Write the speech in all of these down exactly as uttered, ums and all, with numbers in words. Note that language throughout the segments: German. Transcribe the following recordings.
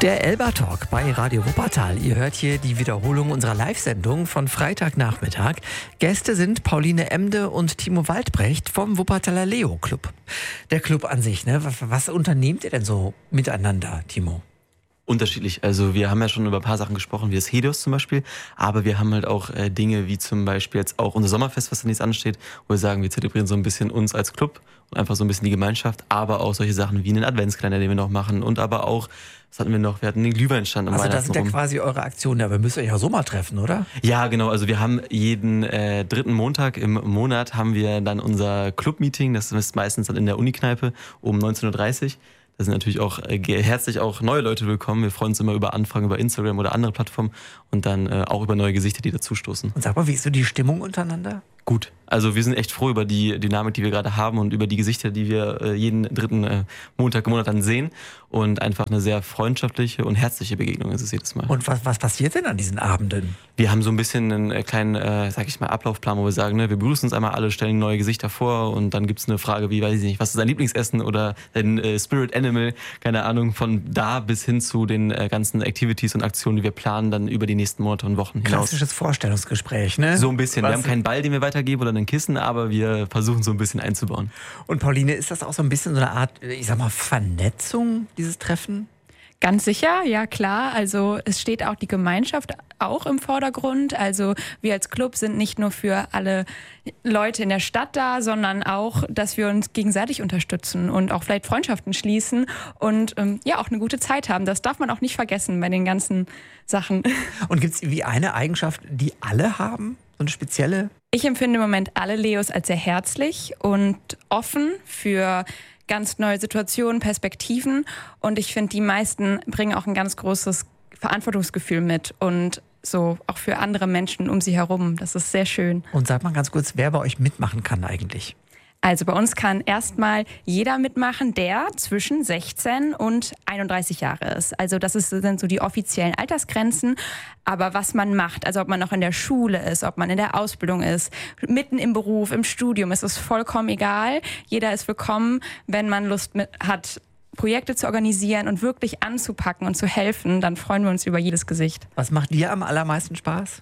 Der Elba Talk bei Radio Wuppertal. Ihr hört hier die Wiederholung unserer Live-Sendung von Freitagnachmittag. Gäste sind Pauline Emde und Timo Waldbrecht vom Wuppertaler Leo Club. Der Club an sich, ne? Was, was unternehmt ihr denn so miteinander, Timo? Unterschiedlich. Also wir haben ja schon über ein paar Sachen gesprochen, wie das Helios zum Beispiel, aber wir haben halt auch äh, Dinge wie zum Beispiel jetzt auch unser Sommerfest, was demnächst ansteht, wo wir sagen, wir zelebrieren so ein bisschen uns als Club und einfach so ein bisschen die Gemeinschaft, aber auch solche Sachen wie einen Adventskalender, den wir noch machen und aber auch, was hatten wir noch, wir hatten den Glühweinstand am Also Weihnachten das sind ja rum. quasi eure Aktionen, aber müsst ihr euch ja so mal treffen, oder? Ja, genau. Also wir haben jeden äh, dritten Montag im Monat haben wir dann unser Club-Meeting, das ist meistens dann in der Unikneipe um neunzehn Uhr dreißig. Da sind natürlich auch äh, herzlich auch neue Leute willkommen. Wir freuen uns immer über Anfragen über Instagram oder andere Plattformen und dann äh, auch über neue Gesichter, die dazustoßen. Und sag mal, wie ist so die Stimmung untereinander? Gut. Also wir sind echt froh über die Dynamik, die wir gerade haben und über die Gesichter, die wir äh, jeden dritten äh, Montag im Monat dann sehen. Und einfach eine sehr freundschaftliche und herzliche Begegnung ist es jedes Mal. Und was, was passiert denn an diesen Abenden? Wir haben so ein bisschen einen äh, kleinen, äh, sag ich mal, Ablaufplan, wo wir sagen, ne, wir begrüßen uns einmal alle, stellen neue Gesichter vor und dann gibt's eine Frage wie, weiß ich nicht, was ist dein Lieblingsessen oder dein äh, Spirit Animal, keine Ahnung, von da bis hin zu den äh, ganzen Activities und Aktionen, die wir planen, dann über die nächsten Monate und Wochen hinaus. Klassisches Vorstellungsgespräch, ne? So ein bisschen. Was? Wir haben keinen Ball, den wir weitergeben oder einen Kissen, aber wir versuchen so ein bisschen einzubauen. Und Pauline, ist das auch so ein bisschen so eine Art, ich sag mal, Vernetzung, dieses Treffen? Ganz sicher, ja klar. Also es steht auch die Gemeinschaft auch im Vordergrund. Also wir als Club sind nicht nur für alle Leute in der Stadt da, sondern auch, dass wir uns gegenseitig unterstützen und auch vielleicht Freundschaften schließen und ähm, ja auch eine gute Zeit haben. Das darf man auch nicht vergessen bei den ganzen Sachen. Und gibt es irgendwie eine Eigenschaft, die alle haben? So eine spezielle? Ich empfinde im Moment alle Leos als sehr herzlich und offen für ganz neue Situationen, Perspektiven. Und ich finde, die meisten bringen auch ein ganz großes Verantwortungsgefühl mit und so auch für andere Menschen um sie herum. Das ist sehr schön. Und sag mal ganz kurz, wer bei euch mitmachen kann eigentlich? Also bei uns kann erstmal jeder mitmachen, der zwischen sechzehn und einunddreißig Jahre ist. Also das ist, sind so die offiziellen Altersgrenzen. Aber was man macht, also ob man noch in der Schule ist, ob man in der Ausbildung ist, mitten im Beruf, im Studium, ist es vollkommen egal. Jeder ist willkommen, wenn man Lust mit hat, Projekte zu organisieren und wirklich anzupacken und zu helfen. Dann freuen wir uns über jedes Gesicht. Was macht dir am allermeisten Spaß?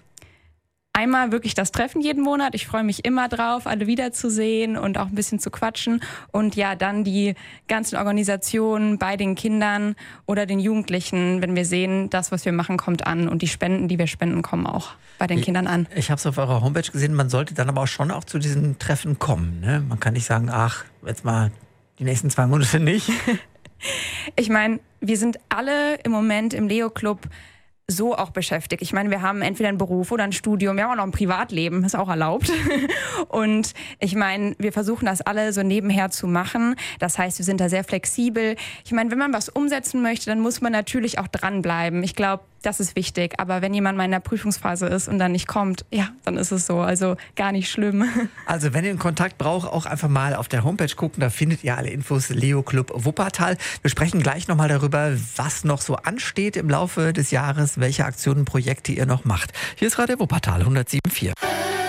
Einmal wirklich das Treffen jeden Monat. Ich freue mich immer drauf, alle wiederzusehen und auch ein bisschen zu quatschen. Und ja, dann die ganzen Organisationen bei den Kindern oder den Jugendlichen, wenn wir sehen, das, was wir machen, kommt an. Und die Spenden, die wir spenden, kommen auch bei den ich, Kindern an. Ich habe es auf eurer Homepage gesehen, man sollte dann aber auch schon auch zu diesen Treffen kommen. Ne? Man kann nicht sagen, ach, jetzt mal die nächsten zwei Monate nicht. Ich meine, wir sind alle im Moment im Leo Club so auch beschäftigt. Ich meine, wir haben entweder einen Beruf oder ein Studium, wir haben auch noch ein Privatleben, ist auch erlaubt. Und ich meine, wir versuchen das alle so nebenher zu machen. Das heißt, wir sind da sehr flexibel. Ich meine, wenn man was umsetzen möchte, dann muss man natürlich auch dranbleiben. Ich glaube, das ist wichtig. Aber wenn jemand mal in der Prüfungsphase ist und dann nicht kommt, ja, dann ist es so. Also gar nicht schlimm. Also wenn ihr einen Kontakt braucht, auch einfach mal auf der Homepage gucken. Da findet ihr alle Infos. Leo Club Wuppertal. Wir sprechen gleich nochmal darüber, was noch so ansteht im Laufe des Jahres, welche Aktionen, Projekte ihr noch macht. Hier ist Radio Wuppertal hundertsieben Komma vier.